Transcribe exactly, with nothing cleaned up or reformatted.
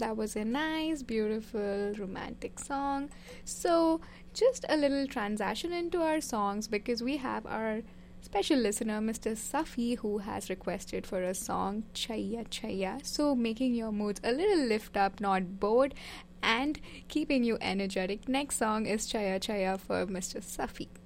That was a nice, beautiful, romantic song. So, just a little transition into our songs because we have our special listener, Mister Safi, who has requested for a song, Chaya Chaya. So, making your moods a little lift up, not bored, and keeping you energetic. Next song is Chaya Chaya for Mister Safi.